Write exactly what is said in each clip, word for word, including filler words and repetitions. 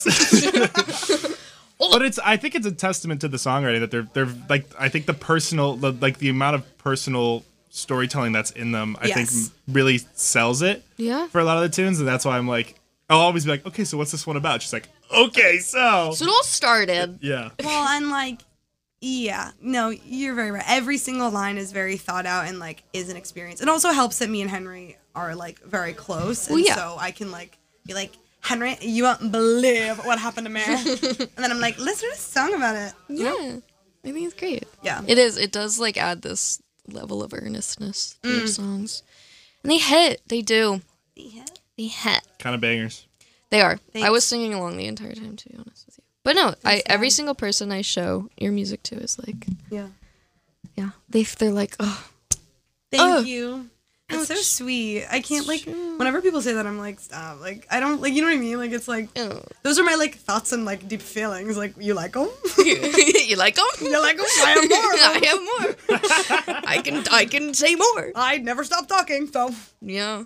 But it's I think it's a testament to the songwriting that they're they're like I think the personal the, like the amount of personal storytelling that's in them I Yes. think really sells it Yeah. for a lot of the tunes, and that's why I'm like I'll always be like, okay, so what's this one about? She's like, okay, so So it all started. yeah. Well, and like, yeah, no, you're very right. Every single line is very thought out and like is an experience. It also helps that me and Henry are like very close, and Well, yeah. so I can like be like, Henry, you won't believe what happened to me, and then I'm like, let's write a song about it. You know? Yeah. I think it's great. Yeah. It is. It does like add this level of earnestness to your songs. And they hit. They do. They hit. Kind of bangers. They are. Thanks. I was singing along the entire time, to be honest with you. But no, I every man. single person I show your music to is like, Yeah. yeah, they they're like, oh, Thank Oh. you. It's so Ouch. sweet. I can't like Sure. whenever people say that I'm like stop. Like I don't like you know what I mean. Like it's like oh. those are my like thoughts and like deep feelings. Like you like them? You like them? You like them? I have more. I have more. I can I can say more. I never stop talking. So Yeah.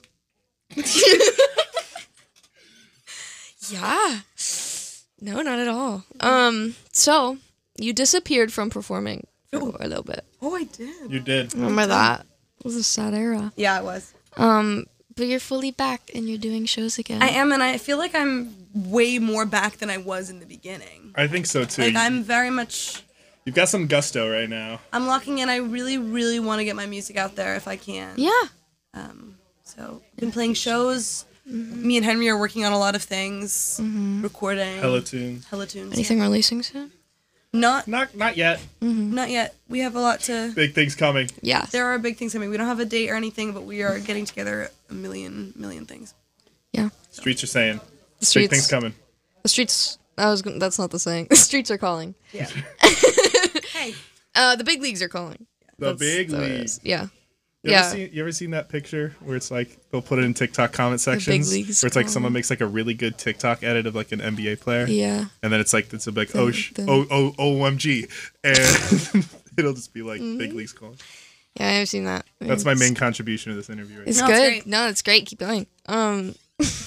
Yeah. No, not at all. Um. So you disappeared from performing for Ooh. a little bit. oh, I did. You did. Remember that? It was a sad era. Yeah, it was. Um. But you're fully back and you're doing shows again. I am, and I feel like I'm way more back than I was in the beginning. I think so too. Like You- I'm very much. You've got some gusto right now. I'm locking in. I really, really want to get my music out there if I can. Yeah. Um, so been playing shows. Me and Henry are working on a lot of things, recording. Hella tunes. Hella tunes. Anything releasing soon? Not, Not not yet. not yet. We have a lot to. Big things coming. Yeah. There are big things coming. We don't have a date or anything, but we are getting together a million, million things. Yeah. Streets are saying. The Big streets. things coming. The streets. I was. Gonna, that's not the saying. The streets are calling. Yeah. Hey. Uh, the big leagues are calling. The That's- big so it leagues. is. Yeah. You Yeah. ever seen you ever seen that picture where it's like they'll put it in TikTok comment sections leagues where it's like calling. someone makes like a really good TikTok edit of like an N B A player Yeah. and then it's like it's a like The- oh sh- the- oh oh O M G and it'll just be like Mm-hmm. big leagues calling. Yeah, I've seen that. That's my It's- main contribution to this interview right It's now. No, it's good. great. No, it's great. Keep going. Um,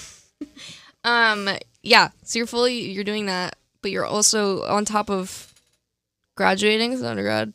um, yeah. So you're fully you're doing that, but you're also on top of graduating as an undergrad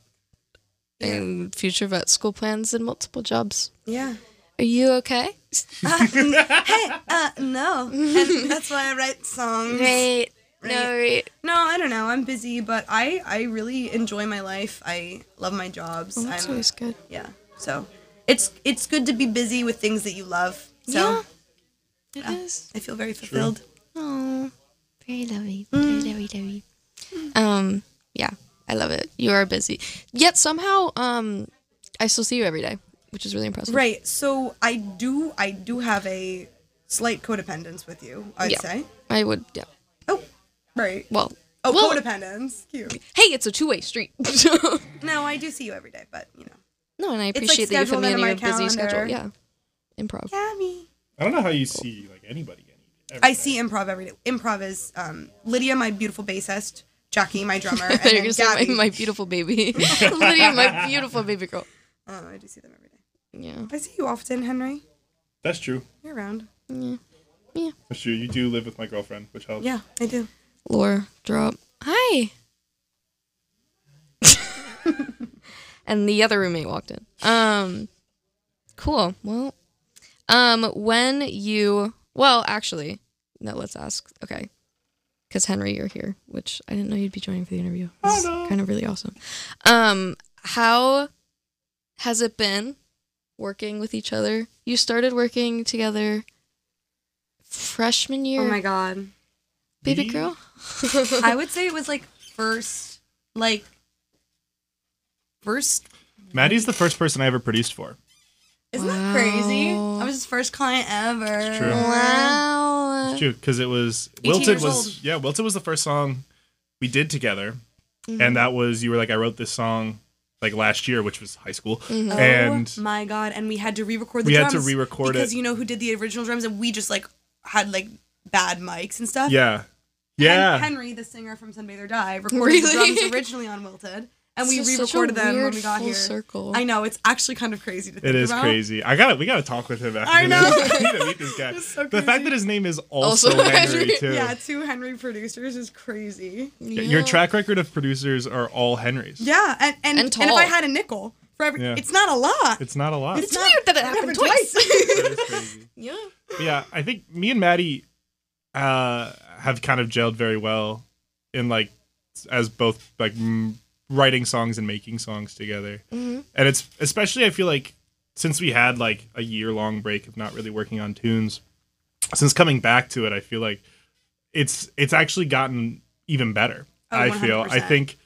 and future vet school plans and multiple jobs. Yeah. Are you okay? Hey, uh, no. And that's why I write songs. Right. No. Right. Right. No, I don't know. I'm busy, but I, I really enjoy my life. I love my jobs. Well, that's I'm, always good. yeah. So it's it's good to be busy with things that you love. So Yeah. It yeah. is. I feel very fulfilled. Oh, very lovely. Very lovely, lovely. Um, yeah, I love it. You are busy. Yet somehow, um, I still see you every day, which is really impressive. Right. So I do I do have a slight codependence with you, I'd Yeah. say. I would, yeah. Oh, right. Well, Oh, well, codependence. Cute. hey, it's a two-way street. No, I do see you every day, but you know. No, and I like appreciate that you fit scheduled me into in my your busy schedule. calendar. Yeah. Improv. Gabby. I don't know how you see like anybody any. I see improv every day. Improv is um, Lydia, my beautiful bassist, Jackie, my drummer, I and thought you were then gonna say Gabby. my, my beautiful baby. Lydia, my beautiful baby girl. Oh, I do see them every day. Yeah. I see you often, Henry. That's true. You're around. Yeah. That's true. You do live with my girlfriend, which helps. Yeah, I do. Lore drop. Hi. And the other roommate walked in. Um, cool. Well, um, when you, well, actually, no, let's ask. Okay. Because Henry, you're here, which I didn't know you'd be joining for the interview. It's kind of really awesome. Um, how has it been working with each other? You started working together freshman year, Oh my god. baby Me? girl? I would say it was like first, like, first. Maddie's the first person I ever produced for. Isn't that crazy? Wow. I was his first client ever. It's true. Wow. It's true because it was eighteen Wilted years was old. yeah Wilted was the first song we did together, and that was you were like I wrote this song like last year, which was high school, and Oh my god! And we had to re-record the We had drums. to re-record because it. you know who did the original drums, and we just like had like bad mics and stuff. yeah, yeah. Hen- Henry, the singer from Sunbather Die, recorded Really? the drums originally on Wilted, and we This is such a re-recorded them when weird we got full here. circle. I know, it's actually kind of crazy to think It is about. crazy. I got to We got to talk with him after I know. this. I need to meet this guy. It's so the crazy. fact that his name is also, Also Henry Henry. too. Yeah, two Henry producers is crazy. Yeah. Your track record of producers are all Henrys. Yeah, and and, And and, if tall. I had a nickel for every, Yeah. it's not a lot. It's not a lot. It's weird that it happened twice. That is crazy. Yeah. But yeah, I think me and Maddie uh, have kind of gelled very well in like as both like m- writing songs and making songs together. Mm-hmm. And it's especially I feel like since we had like a year long break of not really working on tunes, since coming back to it, I feel like it's it's actually gotten even better. Oh, I feel. I one hundred percent. think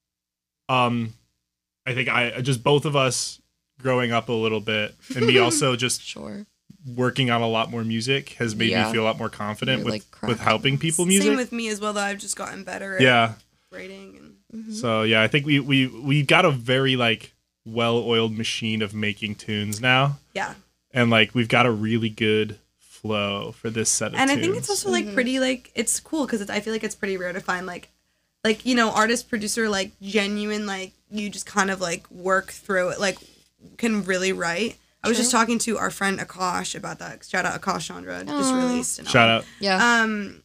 um I think I just both of us growing up a little bit and me also just Sure. working on a lot more music has made Yeah. me feel a lot more confident You're, with, like, with cracking. helping people music. Same with me as well, though. I've just gotten better at yeah. writing. And So yeah, I think we we we got a very like well-oiled machine of making tunes now, yeah. and like we've got a really good flow for this set of And I tunes. think it's also like pretty like it's cool because I feel like it's pretty rare to find like like you know artist producer like genuine like you just kind of like work through it like can really write. I was True. just talking to our friend Akash about that. Shout out Akash Chandra just Aw. released. An Shout album. out. Yeah. Um,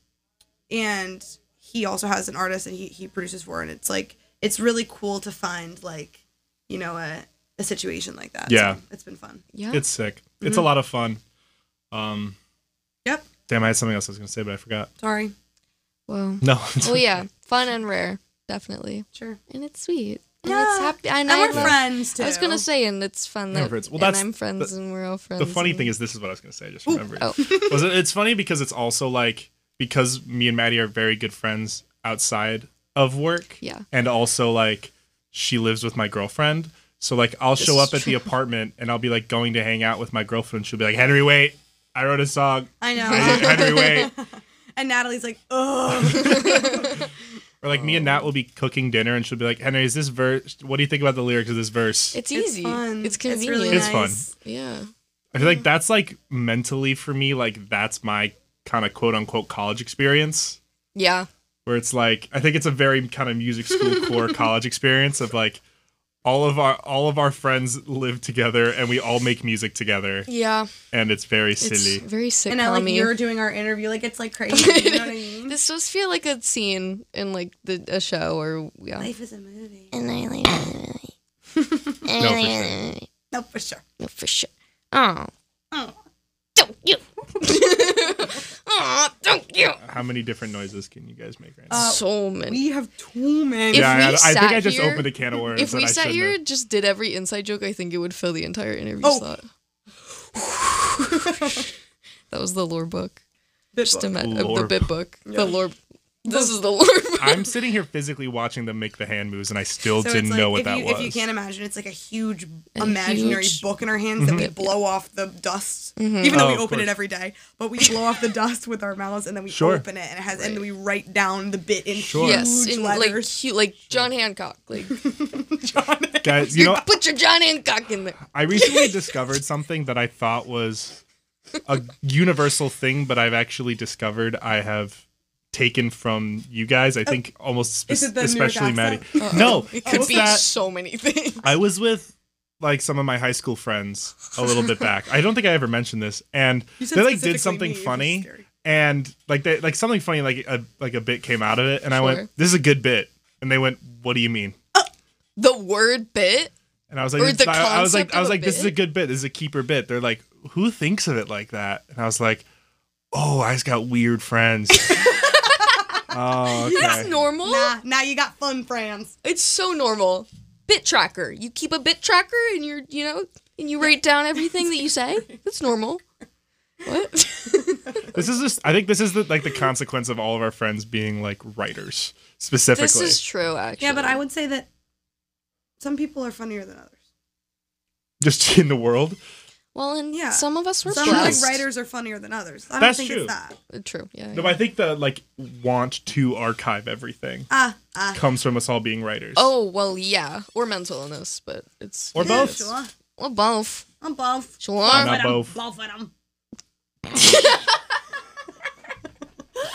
and he also has an artist that he he produces for, and it's like it's really cool to find like you know a a situation like that. Yeah. So it's been fun. yeah. It's sick. It's Mm-hmm. a lot of fun. Um, Yep. damn, I had something else I was gonna say, but I forgot. Sorry. Well. No. Well, yeah. Fun and rare, definitely, Sure. and it's sweet. And Yeah. it's happy. And, And I we're love- friends too. I was gonna say, and it's fun Yeah, that. friends. Well, and that's I'm friends, the- and we're all friends. The funny and- thing is, this is what I was gonna say. I just remembered. Oh. Was it? It's funny because it's also like because me and Maddie are very good friends outside of work. Yeah. And also like she lives with my girlfriend, so like I'll This show is up at the apartment and I'll be like going to hang out with my girlfriend. She'll be like, Henry, wait, I wrote a song. I know. Henry, wait. And Natalie's like, ugh. Or like me and Nat will be cooking dinner and she'll be like, Henry, is this verse? What do you think about the lyrics of this verse? It's It's easy. fun. It's It's convenient. really It's fun. nice. Yeah. I feel like that's like mentally for me, like that's my kind of quote unquote college experience. Yeah. Where it's like I think it's a very kind of music school core college experience of like all of our all of our friends live together and we all make music together Yeah. and it's very It's silly. very sick. And I like you're doing our interview, like it's like crazy. You know what I mean? This does feel like a scene in like the a show or yeah. Life is a movie. And I like No, for sure. No, for sure. No, for sure. Oh. Oh. Don't you? Oh, don't you? How many different noises can you guys make right now? Uh, So many. We have too many. If yeah, we I, I think sat I just here- opened a can of worms. If that we I sat shouldn't here have. and just did every inside joke, I think it would fill the entire interview Oh. slot. That was the lore book. Bit Just book. imagine uh, the Lore bit book. Yeah. The lore. This is the lore book. I'm sitting here physically watching them make the hand moves and I still So didn't it's like, know what if that you, was. If you can't imagine, it's like a huge A imaginary huge- book in our hands that we Mhm. blow off the dust. Even though Oh, we of open it course. every day, but we blow off the dust with our mouths and then we Sure. open it and it has and then we write down the bit in Sure. Yes, huge in like letters. hu- like John Hancock. Like Guys, you know, put your John Hancock in there. I recently discovered something that I thought was a universal thing, but I've actually discovered I have taken from you guys. I think almost spe- Is it the New York especially Maddie. accent? No, It could it's be that so many things. I was with like some of my high school friends a little bit back. I don't think I ever mentioned this, and You said they like specifically did something me, which is funny, scary. and like they like something funny, like a like a bit came out of it, and I Sure. went, "This is a good bit," and they went, "What do you mean?" The word bit. And I was like, Or the I, I was like, concept I was of a like, this is a bit? good bit. This is a keeper bit. They're like, who thinks of it like that? And I was like, oh, I just got weird friends. Oh, okay. It's normal. Nah, now you got fun friends. It's so normal. Bit tracker. You keep a bit tracker and you're, you know, and you write down everything that you say. That's normal. What? This is just. I think this is the like the consequence of all of our friends being like writers specifically. This is true, actually. Yeah, but I would say that some people are funnier than others. Just in the world. Well, and Yeah. some of us were Some like blessed. writers are funnier than others. I don't That's think true. it's that. Uh, True. Yeah. No, yeah. I think the like want to archive everything Ah, ah. comes from us all being writers. Oh well, yeah, or mental illness, but it's Or Yeah, both. Sure. well both. I'm both. Sure. Not Both of 'em. both. Both of them.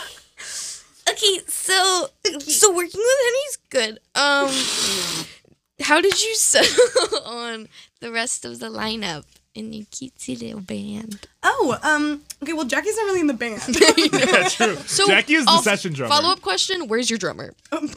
Okay, so so working with Henny's good. Um, how did you settle on the rest of the lineup in your cutesy little band? Oh, um, okay, well, Jackie's not really in the band. Yeah, true. So, Jackie is the I'll- session drummer. Follow-up question, where's your drummer? God,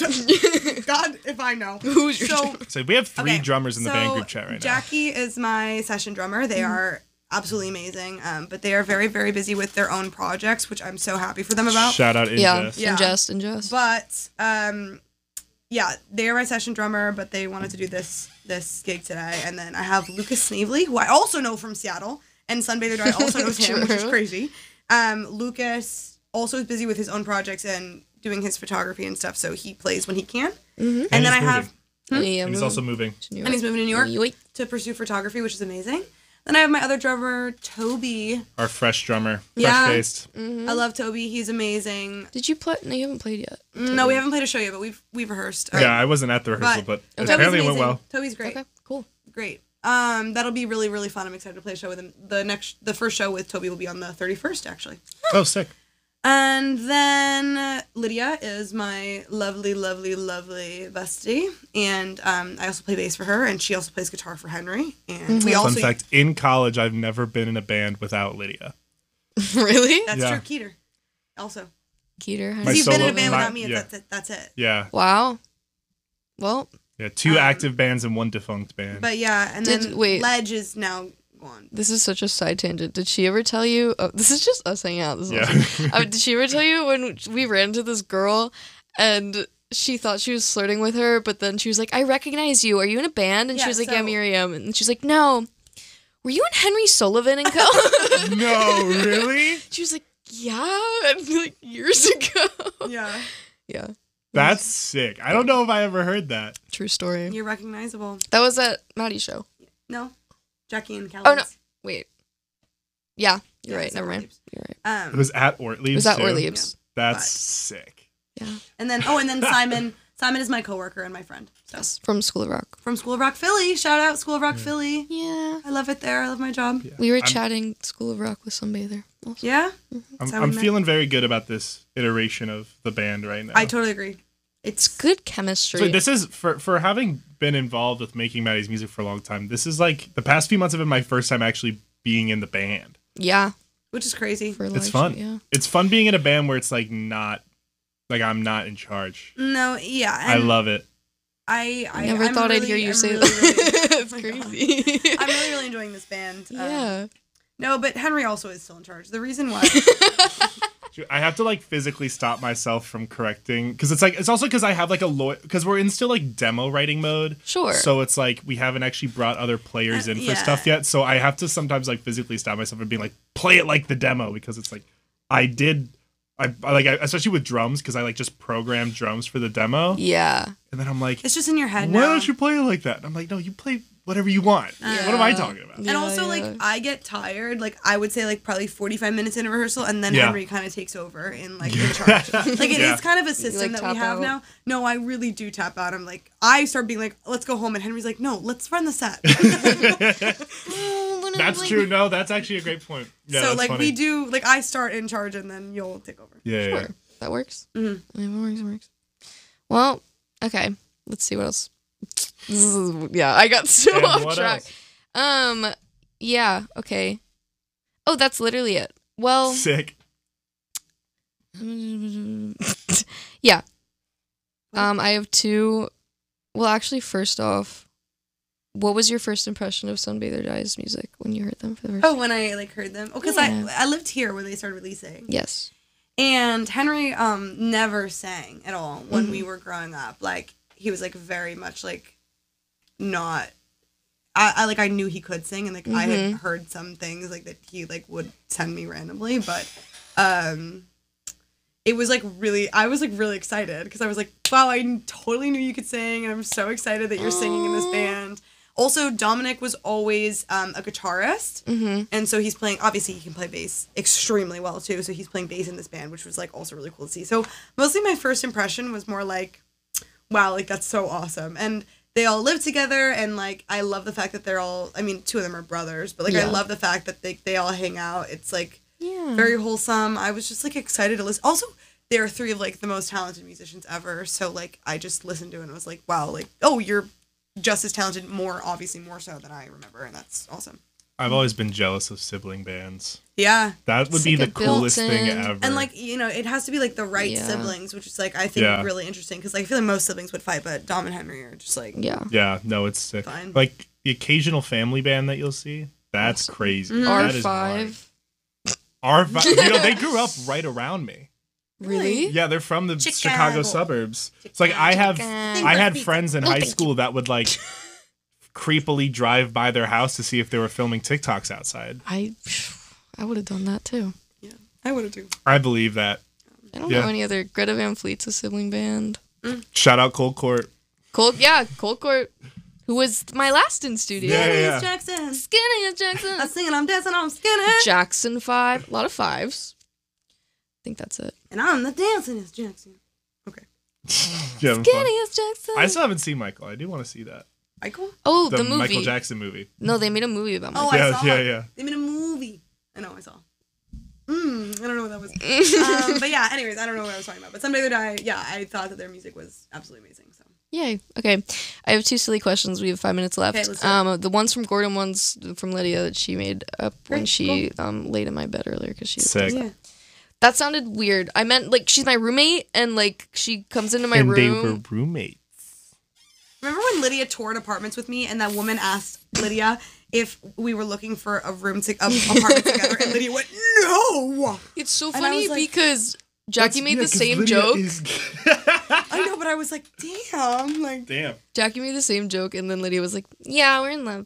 if I know. Who's your So, drummer? So we have three okay, drummers in the band so group chat right now. Jackie is my session drummer. They are absolutely amazing, um, but they are very, very busy with their own projects, which I'm so happy for them about. Shout out Ingest. Yeah, Yeah. ingest, ingest. But um, yeah, they are my session drummer, but they wanted to do this this gig today. And then I have Lucas Snavely, who I also know from Seattle, and Sunbather I also knows him, which is True. crazy. Um, Lucas also is busy with his own projects and doing his photography and stuff, so he plays when he can. Mm-hmm. And, then he's I have, Yeah, And he's also moving. and he's moving to New York New York. to pursue photography, which is amazing. Then I have my other drummer, Toby. Our fresh drummer. Yeah. Fresh faced. I love Toby. He's amazing. Did you play? No, you haven't played yet. No, we haven't played a show yet, but we've we've rehearsed. Yeah, I wasn't at the rehearsal, But- but, Okay. apparently it Toby's went well. amazing. Toby's great. Okay, cool. Great. Um, that'll be really, really fun. I'm excited to play a show with him. The next, the first show with Toby will be on the thirty-first, actually. Oh, sick. And then uh, Lydia is my lovely, lovely, lovely bestie, and um, I also play bass for her, and she also plays guitar for Henry. And we Fun also fact, in college, I've never been in a band without Lydia. Really? that's Yeah. true, Keeter. Also, Keeter. My if you've been in solo- a band my- without me, yeah. that's it. That's it. Yeah. Wow. Well, Yeah, two Um, active bands and one defunct band. But yeah, and Did- then wait. Ledge is now gone. this is such a side tangent. Did she ever tell you? Oh, this is just us hanging out. This is Yeah. awesome. uh, did she ever tell you when we ran into this girl and she thought she was flirting with her, but then she was like, "I recognize you. Are you in a band?" And Yeah, she was like, "Yeah, so- Miriam." And she's like, "No. Were you in Henry Sullivan and Co?" No, really? She was like, "Yeah," and like years ago. Yeah, Yeah, That's sick. I don't know if I ever heard that. true story. you're recognizable. That was at Maddie's show. No, Jackie and Kelly. Oh no, wait. Yeah, you're Yeah, right. it's Never at mind. Orleans. You're right. Um, It was at Ortlieb's. It was at too. Orleans. That's But- sick. Yeah. and then oh, and then Simon. Simon is my coworker and my friend. So Yes, from School of Rock. from School of Rock Philly, shout out School of Rock Philly. Yeah. I love it there. I love my job. Yeah. We were I'm- chatting School of Rock with Sunbather. Also. Yeah, I'm, That's how I'm we met. feeling very good about this iteration of the band right now. I totally agree. It's It's good chemistry. So this is for for having been involved with making Maddie's music for a long time. This is like the past few months have been my first time actually being in the band. yeah. which is crazy. For It's large- fun. Yeah. It's fun being in a band where it's like not like I'm not in charge. No, yeah, I and love it. I, I I never I'm thought I'd really- hear you I'm say really, that. really- It's oh my God. crazy. I'm really, really enjoying this band. Um, yeah. no, but Henry also is still in charge. The reason why. I have to like physically stop myself from correcting because it's like it's also because I have like a lawyer because we're in still like demo writing mode. Sure. So it's like we haven't actually brought other players Uh, in for yeah. stuff yet. So I have to sometimes like physically stop myself from being like play it like the demo because it's like I did. I I like I, especially with drums because I like just programmed drums for the demo Yeah. and then I'm like, It's just in your head why now. don't you play it like that? And I'm like, no, you play whatever you want. Yeah. What am I talking about? And Yeah, also, yeah. like, I get tired. Like, I would say, like, probably forty-five minutes into rehearsal, and then Yeah. Henry kind of takes over and, like, in charge. Like, it is Yeah. kind of a system like, that we tap have out? now. No, I really do tap out. I'm like, I start being like, let's go home. And Henry's like, no, let's run the set. That's true. No, that's actually a great point. Yeah, so, that's like, funny. we do, like, I start in charge, and then you'll take over. Yeah, yeah, Sure. That works. Mhm. If it works, it works. Well, okay. Let's see what else. This is, yeah, I got so And off what track. else? Um, yeah, okay. Oh, that's literally it. Well, Sick. yeah. Um, I have two. Well, actually, first off, what was your first impression of Sunbather Dies music when you heard them for the first Oh, time? when I, like, heard them. Oh, because Yeah. I, I lived here when they started releasing. Yes. And Henry um never sang at all when Mhm. we were growing up. Like he was like very much like not I, I like I knew he could sing and like I had Mhm. heard some things like that he like would send me randomly, but um it was like really I was like really excited because I was like, wow, I totally knew you could sing and I'm so excited that you're singing in this Aw. band. Also, Dominic was always um, a guitarist. Mm-hmm. And so he's playing, obviously he can play bass extremely well too. So he's playing bass in this band, which was like also really cool to see. So mostly my first impression was more like, wow, like that's so awesome. And they all live together. And like, I love the fact that they're all, I mean, two of them are brothers, but like, I Yeah. love the fact that they, they all hang out. It's like Yeah. very wholesome. I was just like excited to listen. Also, they're three of like the most talented musicians ever. So like, I just listened to it and was like, wow, like, oh, you're just as talented, more obviously more so than I remember, and that's awesome. I've always been jealous of sibling bands. Yeah. That would It's be like the a coolest thing built-in- ever. And like, you know, it has to be like the right Yeah. siblings, which is like I think Yeah. really interesting because like I feel like most siblings would fight, but Dom and Henry are just like Yeah. yeah, no, it's sick. Fine. Like the occasional family band that you'll see, that's crazy. Mm-hmm. R That is five. R five. You know, they grew up right around me. Really? Yeah, they're from the Chicago. Chicago suburbs. It's like I have Chicago. I had friends in high school that would like creepily drive by their house to see if they were filming TikToks outside. I I would have done that too. yeah, I would have too. I believe that. I don't Yeah. know any other. Greta Van Fleet's a sibling band. Shout out Cold Court. Cold, yeah, Cold Court, who was my last in studio. Yeah, yeah, yeah. Jackson. Skinny as I'm Jackson. singing, I'm dancing, I'm skinny. Jackson five. A lot of fives. I think that's it. And I'm the dancing is Jackson. Okay. Yeah, I'm fun. Skinny as Jackson. I still haven't seen Michael. I do want to see that. Michael? oh, The, the, movie. Michael Jackson movie. No, they made a movie about Oh, Michael. Yeah, I saw yeah, it. yeah. They made a movie. I know, I saw. Mm, I don't know what that was. um, but yeah, anyways, I don't know what I was talking about. But someday that I, yeah, I thought that their music was absolutely amazing. So Yay. Okay. I have two silly questions. We have five minutes left. Okay, let's do it. um, the ones from Gordon, ones from Lydia that she made up when Great, she um laid in my bed earlier because she was Sick. yeah. That sounded weird. I meant like she's my roommate and like she comes into my and room. they were roommates. Remember when Lydia toured apartments with me and that woman asked Lydia if we were looking for a room to a apartment together and Lydia went, no! It's so And I funny was like- because Jackie made Yeah, the 'cause same Lydia joke. is- I know, but I was like, damn. Like, Damn. Jackie made the same joke and then Lydia was like, "Yeah, we're in love."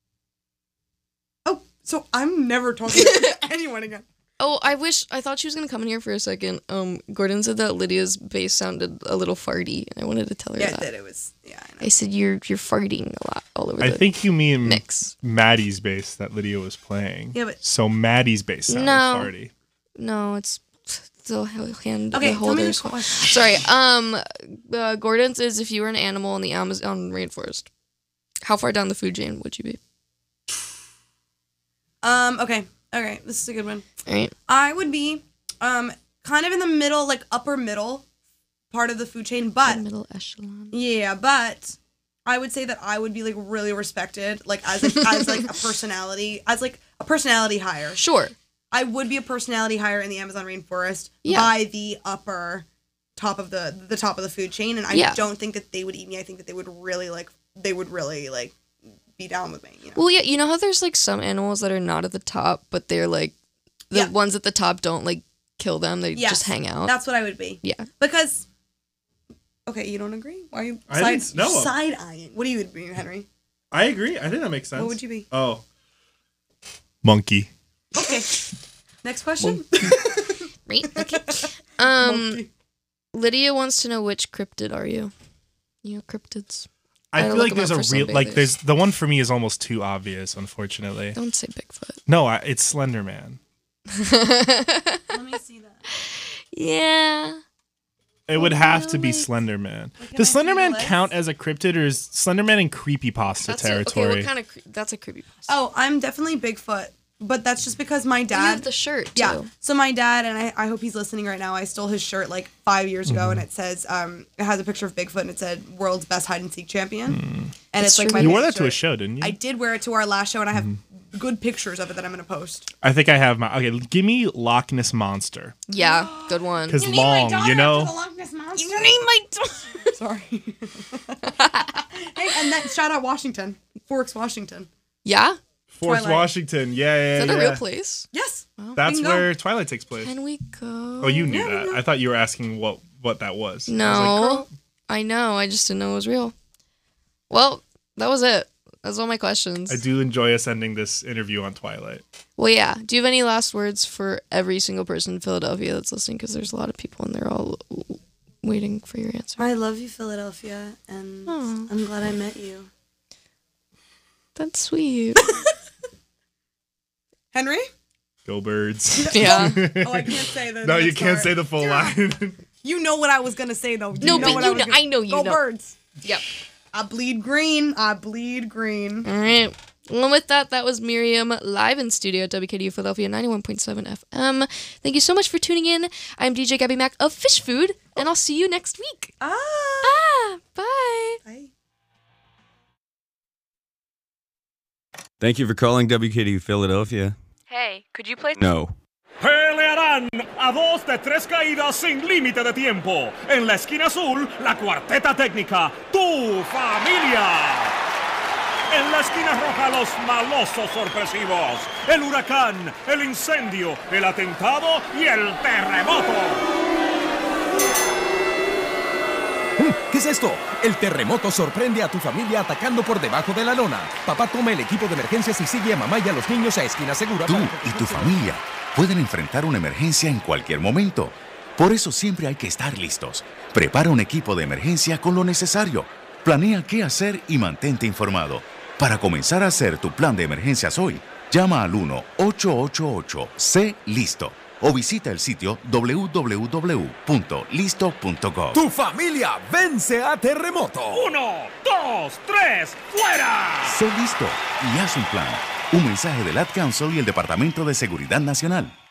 oh, so I'm never talking to anyone again. Oh, I wish I thought she was gonna come in here for a second. Um, Gordon said that Lydia's bass sounded a little farty, and I wanted to tell her Yeah, it that. did. It was, yeah, I know. I said you're you're farting a lot all over I the think you mean mix. Maddie's bass that Lydia was playing. Yeah, but- So Maddie's bass sounded No. farty. No, it's still hand Okay, the tell me the holders. question. Sorry. Um, uh, Gordon's is if you were an animal in the Amazon rainforest, how far down the food chain would you be? Um, okay. Okay, this is a good one. All right. I would be um kind of in the middle, like upper middle part of the food chain, but The middle echelon. yeah, but I would say that I would be like really respected, like as a, as like a personality, as like a personality hire. Sure. I would be a personality hire in the Amazon rainforest Yeah. by the upper top of the the top of the food chain, and I Yeah. don't think that they would eat me. I think that they would really like they would really like be down with me. You know? Well, yeah. You know how there's like some animals that are not at the top, but they're like the Yeah. ones at the top don't like kill them. They Yes, just hang out. That's what I would be. Yeah. Because, okay, you don't agree? Why are you I side, didn't know. side eyeing? What do you would be, Henry? I agree. I think that makes sense. What would you be? Oh. Monkey. Okay. Next question. Right. Okay. Um, Monkey. Lydia wants to know which cryptid are you? You know, cryptids. I I feel look like them there's up a for real sunbathers. like there's the one for me is almost too obvious, unfortunately. Don't say Bigfoot. No, I, it's Slender Man. Let me see that. Yeah. It would have to be like- Slender Man. Like, am I Does Slender seeing the Man list? count as a cryptid, or is Slender Man in creepypasta That's a, territory? okay. What kind of? cre- That's a creepy. Oh, I'm definitely Bigfoot, but that's just because my You dad. have the shirt too. Yeah. So my dad, and I, I hope he's listening right now. I stole his shirt like five years ago, and it says, um, it has a picture of Bigfoot, and it said "World's Best Hide and Seek Champion," and That's it's like true. my you wore favorite that to a shirt. show, didn't you? I I, did wear it to our last show, and I have good pictures of it that I'm gonna post. think I have my. Okay, give me Loch Ness Monster Yeah. Good one. because long, you know. You need my. Sorry. Hey, and then shout out Washington, Forks, Washington. Yeah. Forest Twilight. Washington. Yeah, yeah, Is that yeah. a real place? Yes. That's We can go. where Twilight takes place. Can we go? Oh, you knew Yeah, we that. know. I thought you were asking what what that was. I was like, No. girl, I know. I just didn't know it was real. Well, that was it. That's all my questions. I do enjoy us ending this interview on Twilight. Well, yeah. Do you have any last words for every single person in Philadelphia that's listening? Because there's a lot of people and they're all waiting for your answer. I love you, Philadelphia, and Aw. I'm glad I met you. That's sweet. Henry? Go Birds. Yeah. Oh, I can't say the. No, you next can't part. say the full line. You know what I was gonna say though. You No, know but what you was know- gonna- I know you Go know. Birds. Yep. I bleed green. I bleed green. All right. Well, with that, that was Miriam live in studio at W K D U Philadelphia ninety-one point seven F M. Thank you so much for tuning in. I'm D J Gabby Mack of Fish Food, and I'll see you next week. Ah. Ah, bye. Bye. Thank you for calling W K D Philadelphia. Hey, could you play? No. Pelearán a dos de tres caídas sin límite de tiempo. En la esquina azul, la cuarteta técnica, Tu Familia. En la esquina roja, los malosos sorpresivos. El huracán, el incendio, el atentado y el terremoto. ¿Qué es esto? El terremoto sorprende a tu familia atacando por debajo de la lona. Papá toma el equipo de emergencias y sigue a mamá y a los niños a esquina segura. Tú y tu familia pueden enfrentar una emergencia en cualquier momento. Por eso siempre hay que estar listos. Prepara un equipo de emergencia con lo necesario. Planea qué hacer y mantente informado. Para comenzar a hacer tu plan de emergencias hoy, llama al uno ocho ocho ocho C listo o visita el sitio doble u doble u doble u punto listo punto gov. Tu familia vence a terremoto. Uno, dos, tres, ¡fuera! Sé listo y haz un plan. Un mensaje del Ad Council y el Departamento de Seguridad Nacional.